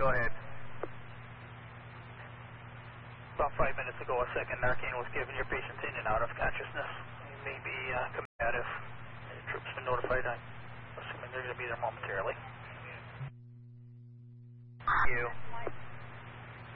go ahead. About 5 minutes ago, a second Narcan was given. Your patient's in and out of consciousness. He may be combative. The troops been notified. I'm assuming they're going to be there momentarily. You.